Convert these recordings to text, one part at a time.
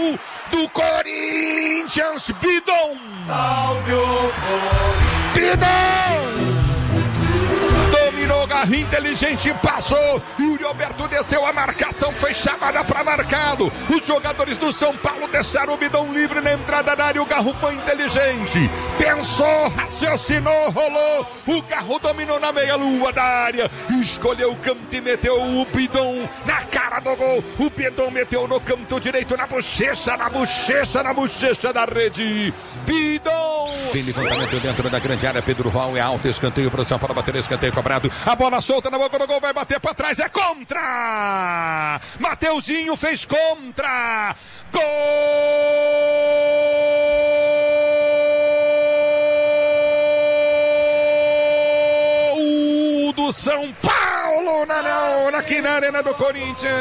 gol do Corinthians, Bidon! Salve o Corinthians! Bidon! Dominou, Garrincha inteligente, passou. Yuri Alberto desceu, a marcação foi chamada para marcado. Os jogadores do São Paulo deixaram o Bidon livre na entrada da área. O Garro foi inteligente, pensou, raciocinou, rolou. O Garro dominou na meia-lua da área, escolheu o canto e meteu o Bidon na cara do gol. O Bidon meteu no canto direito, na bochecha da rede. Bidon! Tem levantamento dentro da grande área. Pedro Val é alto, escanteio para o São Paulo bater, escanteio cobrado. A bola solta na boca do gol, vai bater para trás, é contra! Mateuzinho fez contra! Gol do São Paulo aqui na Arena do Corinthians!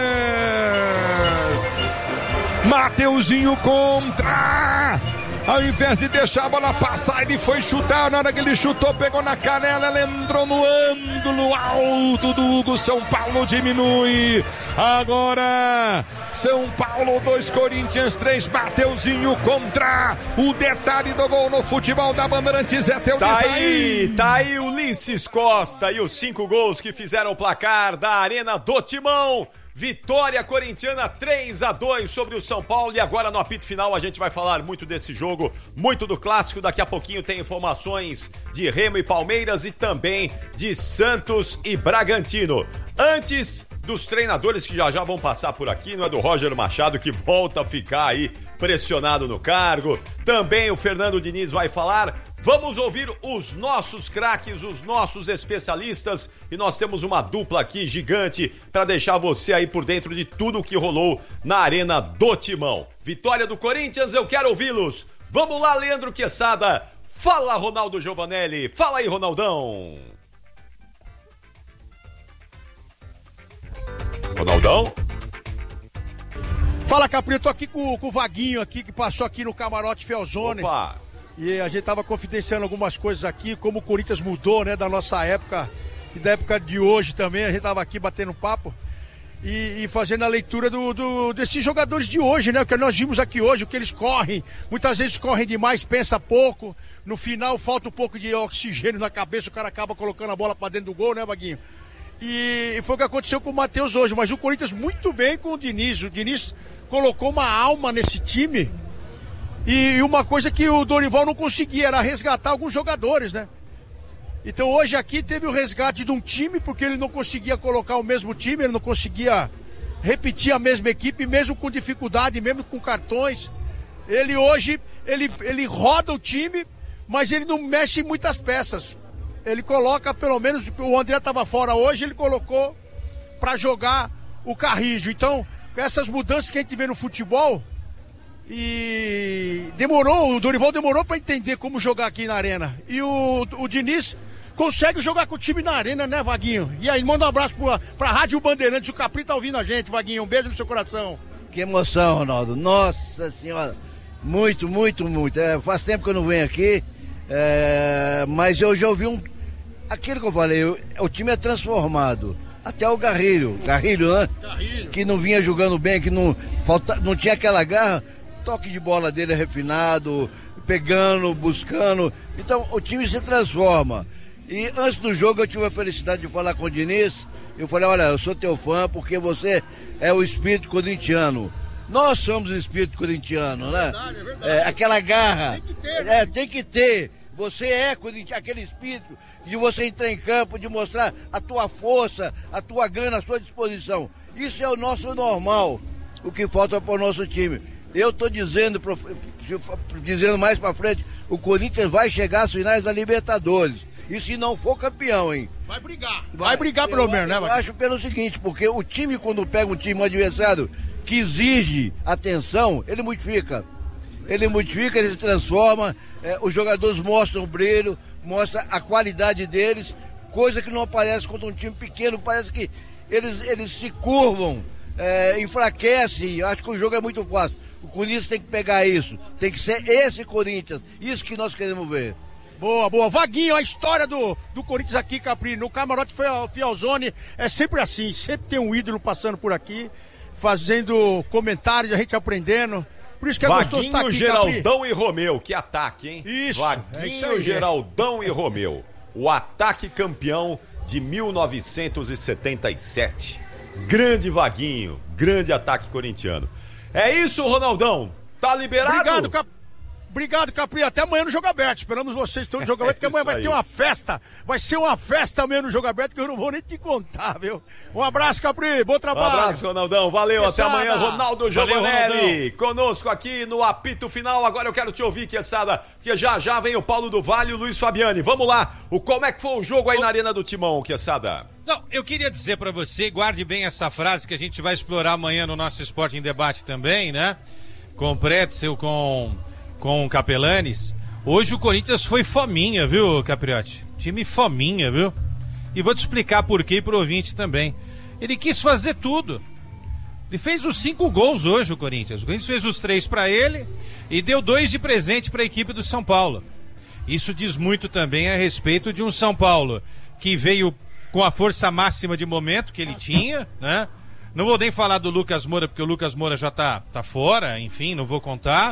Mateuzinho contra! Ao invés de deixar a bola passar, ele foi chutar. Na hora que ele chutou, pegou na canela, ela entrou no ângulo alto do Hugo. São Paulo diminui. Agora, São Paulo 2, Corinthians 3. Mateuzinho contra. O detalhe do gol no futebol da Bandeirantes é teu. Tá aí o Ulisses Costa e os 5 gols que fizeram o placar da Arena do Timão. Vitória corintiana 3-2 sobre o São Paulo. E agora no apito final a gente vai falar muito desse jogo, muito do clássico. Daqui a pouquinho tem informações de Remo e Palmeiras e também de Santos e Bragantino. Antes dos treinadores que já vão passar por aqui, não é do Roger Machado, que volta a ficar aí pressionado no cargo. Também o Fernando Diniz vai falar. Vamos ouvir os nossos craques, os nossos especialistas, e nós temos uma dupla aqui gigante para deixar você aí por dentro de tudo o que rolou na Arena do Timão. Vitória do Corinthians, eu quero ouvi-los. Vamos lá, Leandro Quesada. Fala, Ronaldo Giovanelli. Fala aí, Ronaldão. Ronaldão? Fala, Capri, eu tô aqui com o Vaguinho aqui, que passou aqui no camarote Felzone. Opa! E a gente tava confidenciando algumas coisas aqui, como o Corinthians mudou, né, da nossa época e da época de hoje também. A gente tava aqui batendo papo e fazendo a leitura desses jogadores de hoje, né, o que nós vimos aqui hoje, o que eles correm. Muitas vezes correm demais, pensa pouco. No final falta um pouco de oxigênio na cabeça, o cara acaba colocando a bola pra dentro do gol, né, Vaguinho? E foi o que aconteceu com o Matheus hoje. Mas o Corinthians muito bem com o Diniz. O Diniz colocou uma alma nesse time. E uma coisa que o Dorival não conseguia era resgatar alguns jogadores, né? Então hoje aqui teve o resgate de um time, porque ele não conseguia colocar o mesmo time, ele não conseguia repetir a mesma equipe, mesmo com dificuldade, mesmo com cartões. Ele hoje, ele roda o time, mas ele não mexe em muitas peças. Ele coloca, pelo menos, o André estava fora hoje, ele colocou para jogar o Carrijo. Então, com essas mudanças que a gente vê no futebol, e o Dorival demorou para entender como jogar aqui na Arena. E o Diniz consegue jogar com o time na Arena, né, Vaguinho? E aí, manda um abraço pra Rádio Bandeirantes, o Capri tá ouvindo a gente, Vaguinho, um beijo no seu coração. Que emoção, Ronaldo, nossa senhora, muito, muito, muito. Faz tempo que eu não venho aqui, mas eu já ouvi aquilo que eu falei, o time é transformado. Até o Garrilho, né? Garrilho. Que não vinha jogando bem, que não tinha aquela garra. Toque de bola dele é refinado, pegando, buscando. Então o time se transforma. E antes do jogo eu tive a felicidade de falar com o Diniz. Eu falei, olha, eu sou teu fã porque você é o espírito corintiano. Nós somos o espírito corintiano, né? É verdade. Aquela garra. Tem que ter, né? Tem que ter. Você é aquele espírito de você entrar em campo, de mostrar a tua força, a tua gana, a sua disposição. Isso é o nosso normal, o que falta para o nosso time. Eu estou dizendo mais para frente, o Corinthians vai chegar às finais da Libertadores. E se não for campeão, hein? Vai brigar. Vai brigar pelo menos, né? Eu acho pelo seguinte, porque o time, quando pega um adversário que exige atenção, ele modifica. Ele se transforma, os jogadores mostram o brilho, mostram a qualidade deles, coisa que não aparece contra um time pequeno, parece que eles se curvam, enfraquecem, acho que o jogo é muito fácil. O Corinthians tem que pegar isso, tem que ser esse Corinthians, isso que nós queremos ver. Boa. Vaguinho, a história do Corinthians aqui, Capri, no camarote Felzone é sempre assim, sempre tem um ídolo passando por aqui, fazendo comentários, a gente aprendendo. Por isso que é gostoso estar aqui, Geraldão Capri. E Romeu, que ataque, hein? Isso, Vaguinho, Geraldão e Romeu. O ataque campeão de 1977. Grande Vaguinho, grande ataque corintiano. É isso, Ronaldão. Tá liberado? Obrigado, Capri. Até amanhã no Jogo Aberto. Esperamos vocês todos no Jogo Aberto, que amanhã vai ter uma festa. Vai ser uma festa amanhã no Jogo Aberto, que eu não vou nem te contar, viu? Um abraço, Capri. Bom trabalho. Um abraço, Ronaldão. Valeu. Até amanhã, Ronaldo Giovanelli. Conosco aqui no apito final. Agora eu quero te ouvir, Quesada, porque já vem o Paulo do Vale e o Luiz Fabiani. Vamos lá. Como é que foi o jogo aí na Arena do Timão, Quesada? Não, eu queria dizer pra você, guarde bem essa frase que a gente vai explorar amanhã no nosso Esporte em Debate também, né? Com o Pretzel, com o Capelanes. Hoje o Corinthians foi fominha, viu, Capriotti? Time fominha, viu? E vou te explicar por quê pro ouvinte também. Ele quis fazer tudo. Ele fez os 5 gols hoje, o Corinthians. O Corinthians fez os 3 para ele e deu 2 de presente para a equipe do São Paulo. Isso diz muito também a respeito de um São Paulo que veio com a força máxima de momento que ele tinha, né? Não vou nem falar do Lucas Moura, porque o Lucas Moura já tá fora, enfim, não vou contar.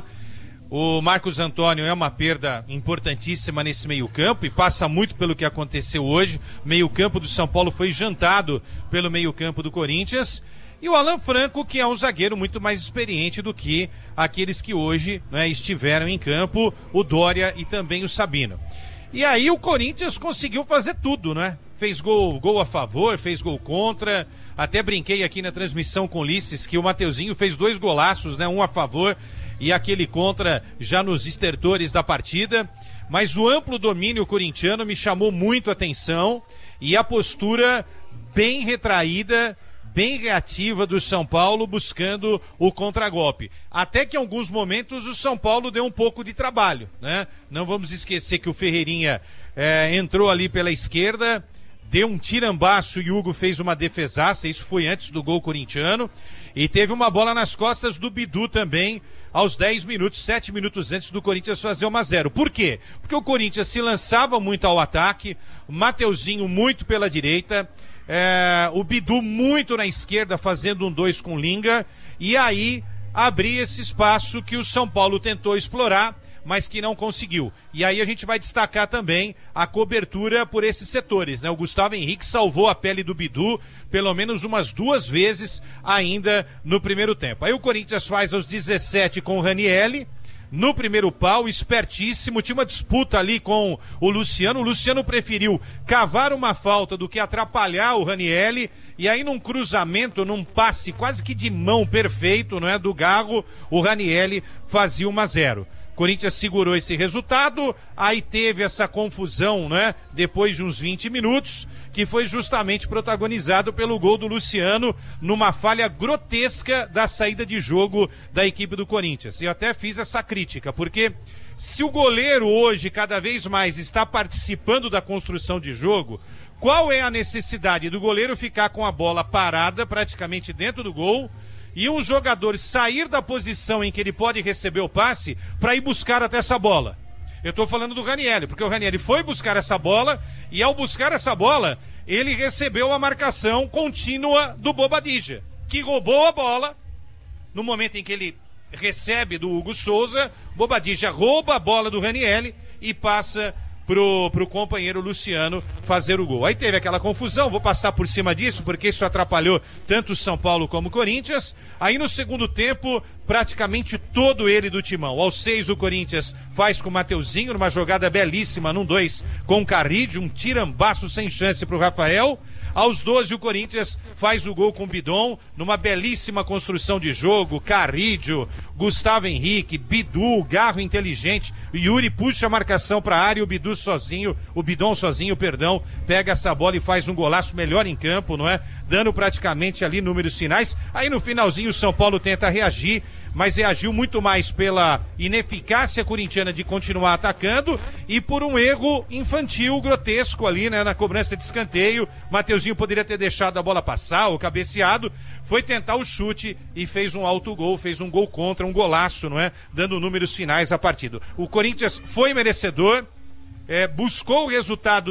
O Marcos Antônio é uma perda importantíssima nesse meio-campo e passa muito pelo que aconteceu hoje. O meio-campo do São Paulo foi jantado pelo meio-campo do Corinthians. E o Alan Franco, que é um zagueiro muito mais experiente do que aqueles que hoje, né, estiveram em campo, o Dória e também o Sabino. E aí o Corinthians conseguiu fazer tudo, né? Fez gol a favor, fez gol contra. Até brinquei aqui na transmissão com o Ulisses que o Mateuzinho fez 2 golaços, né? Um a favor e aquele contra já nos estertores da partida. Mas o amplo domínio corintiano me chamou muito a atenção e a postura bem retraída, bem reativa do São Paulo buscando o contragolpe. Até que em alguns momentos o São Paulo deu um pouco de trabalho, né? Não vamos esquecer que o Ferreirinha entrou ali pela esquerda, deu um tirambaço e o Hugo fez uma defesaça, isso foi antes do gol corintiano, e teve uma bola nas costas do Bidu também, aos 10 minutos, 7 minutos antes do Corinthians fazer 1-0. Por quê? Porque o Corinthians se lançava muito ao ataque, o Mateuzinho muito pela direita, o Bidu muito na esquerda fazendo um 2 com Linga, e aí abria esse espaço que o São Paulo tentou explorar, mas que não conseguiu. E aí a gente vai destacar também a cobertura por esses setores, né? O Gustavo Henrique salvou a pele do Bidu pelo menos umas 2 vezes ainda no primeiro tempo. Aí o Corinthians faz aos 17 com o Ranielli, no primeiro pau, espertíssimo, tinha uma disputa ali com o Luciano preferiu cavar uma falta do que atrapalhar o Ranielli, e aí num cruzamento, num passe quase que de mão perfeito, não é, do Garro, o Ranielli fazia 1-0. Corinthians segurou esse resultado, aí teve essa confusão, né? Depois de uns 20 minutos, que foi justamente protagonizado pelo gol do Luciano, numa falha grotesca da saída de jogo da equipe do Corinthians. Eu até fiz essa crítica, porque se o goleiro hoje cada vez mais está participando da construção de jogo, qual é a necessidade do goleiro ficar com a bola parada praticamente dentro do gol e um jogador sair da posição em que ele pode receber o passe para ir buscar até essa bola? Eu estou falando do Ranielli, porque o Ranielli foi buscar essa bola e ao buscar essa bola, ele recebeu a marcação contínua do Bobadilla, que roubou a bola no momento em que ele recebe do Hugo Souza. Bobadilla rouba a bola do Ranielli e passa pro companheiro Luciano fazer o gol. Aí teve aquela confusão, vou passar por cima disso, porque isso atrapalhou tanto o São Paulo como o Corinthians. Aí no segundo tempo, praticamente todo ele do Timão. Aos 6 o Corinthians faz com o Mateuzinho, numa jogada belíssima, num 2 com o Carrídio, um tirambaço sem chance pro Rafael. Aos 12 o Corinthians faz o gol com o Bidon, numa belíssima construção de jogo, Carrídio, Gustavo Henrique, Bidu, Garro inteligente, Yuri puxa a marcação para a área, o Bidon sozinho, pega essa bola e faz um golaço, melhor em campo, não é? Dando praticamente ali números finais. Aí no finalzinho o São Paulo tenta reagir, mas reagiu muito mais pela ineficácia corintiana de continuar atacando e por um erro infantil, grotesco ali, né, na cobrança de escanteio. Mateuzinho poderia ter deixado a bola passar, ou cabeceado, foi tentar o chute e fez um autogol, fez um gol contra, um golaço, não é? Dando números finais à partida. O Corinthians foi merecedor, buscou o resultado